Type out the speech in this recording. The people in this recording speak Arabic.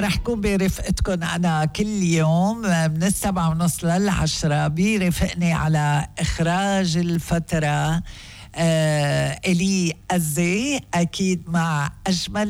رح كون برفقتكم أنا كل يوم من 7:30 لل10. بيرفقني على إخراج الفترة إلي أزي، أكيد مع أجمل